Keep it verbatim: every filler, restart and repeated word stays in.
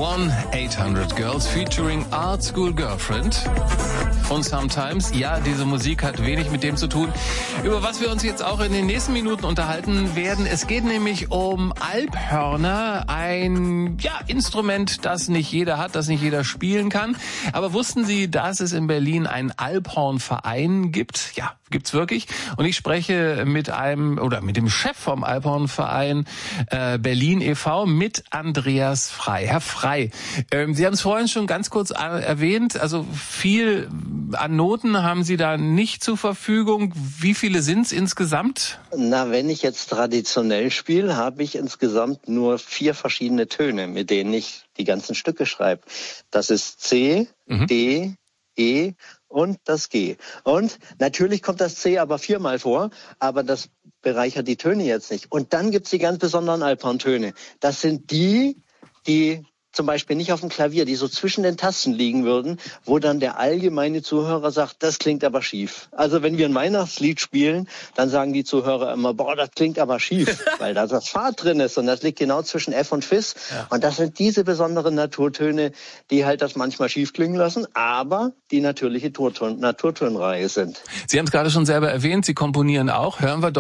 one eight hundred girls featuring Art School Girlfriend. Und Sometimes, ja, diese Musik hat wenig mit dem zu tun, über was wir uns jetzt auch in den nächsten Minuten unterhalten werden. Es geht nämlich um Alphörner, ein ja, Instrument, das nicht jeder hat, das nicht jeder spielen kann. Aber wussten Sie, dass es in Berlin einen Alphornverein gibt? Ja, gibt's wirklich. Und ich spreche mit einem oder mit dem Chef vom Alphornverein äh, Berlin e V, mit Andreas Frei. Herr Frei, ähm, Sie haben es vorhin schon ganz kurz erwähnt, also viel an Noten haben Sie da nicht zur Verfügung. Wie viele sind es insgesamt? Na, wenn ich jetzt traditionell spiele, habe ich insgesamt nur vier verschiedene Töne, mit denen ich die ganzen Stücke schreibe. Das ist C, mhm. D, E und das G. Und natürlich kommt das C aber viermal vor, aber das bereichert die Töne jetzt nicht. Und dann gibt's die ganz besonderen Alphorntöne. Das sind die, die zum Beispiel nicht auf dem Klavier, die so zwischen den Tasten liegen würden, wo dann der allgemeine Zuhörer sagt, das klingt aber schief. Also wenn wir ein Weihnachtslied spielen, dann sagen die Zuhörer immer, boah, das klingt aber schief, weil da das Fad drin ist und das liegt genau zwischen F und Fis. Ja. Und das sind diese besonderen Naturtöne, die halt das manchmal schief klingen lassen, aber die natürliche Naturton- Naturtonreihe sind. Sie haben es gerade schon selber erwähnt, Sie komponieren auch. Hören wir doch